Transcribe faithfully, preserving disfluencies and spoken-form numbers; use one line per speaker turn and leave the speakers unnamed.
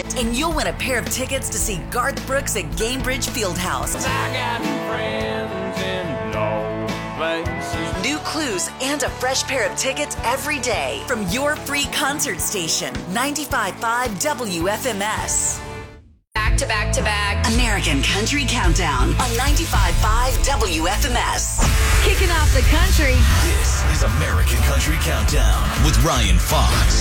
and you'll win a pair of tickets to see Garth Brooks at Gamebridge Fieldhouse.
I got friends in low places.
New clues and a fresh pair of tickets every day from your free concert station, ninety-five point five W F M S.
Back to back to back.
American Country Countdown on ninety-five point five W F M S.
Kicking off the country.
This is American Country Countdown with Ryan Fox.